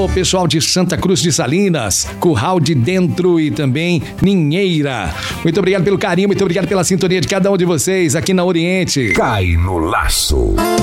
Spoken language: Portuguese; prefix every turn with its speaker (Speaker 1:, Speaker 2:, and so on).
Speaker 1: Alô, pessoal de Santa Cruz de Salinas, Curral de Dentro e também Ninheira. Muito obrigado pelo carinho, muito obrigado pela sintonia de cada um de vocês aqui na Oriente.
Speaker 2: Cai no laço.